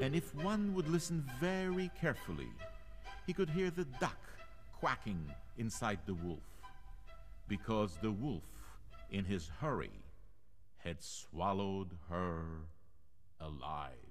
And if one would listen very carefully, he could hear the duck quacking inside the wolf, because the wolf, in his hurry, had swallowed her alive.